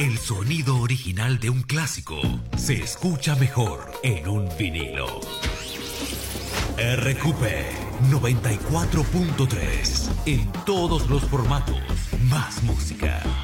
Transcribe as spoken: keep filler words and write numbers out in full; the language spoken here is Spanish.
El sonido original de un clásico se escucha mejor en un vinilo. R Q P noventa y cuatro punto tres. En todos los formatos. Más música.